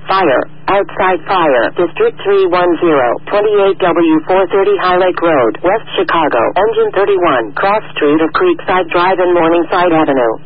Fire. Outside fire. District 310. 28W430 High Lake Road. West Chicago. Engine 31. Cross Street of Creekside Drive and Morningside Avenue.